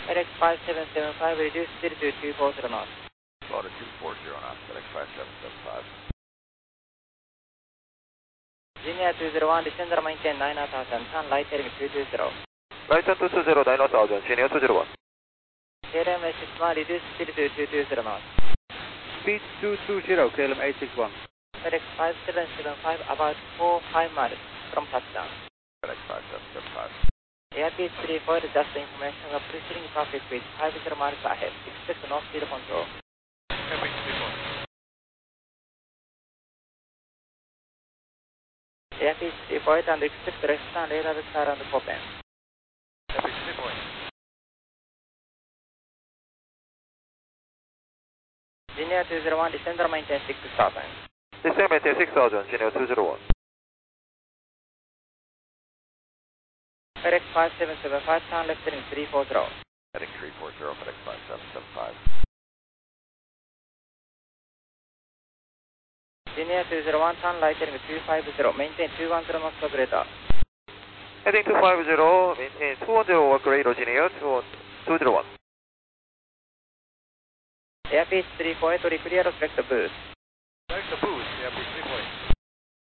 FedEx 5775, reduce speed to 240 knots. Slaughter 240 knots, FedEx 5775. Junior 201, descender maintain 9000, turn light heading 220. Right turn 220, 9000, Junior 201. KLM 861, reduce speed to 220 knots. Speed 220, KLM 861. FedEx 5775, about 4-5 miles from touchdown. FedEx 5775. Airspeed 34, just information of preceding traffic with 50 miles ahead. Expect no speed control. Airspeed 34 and expect rest and radar star and open. Junior 201, descender maintain 6000. Descend maintain 6000, Junior 201. FedEx 5775, turn left heading 340. Heading 340, FedEx 5775. Junior 201, turn right heading 250, maintain 210 knots of radar. Heading 250, maintain 210 over radar, Junior 201. Airspeed 34, to clear respect the boost. Direct the boost, Airspeed 34.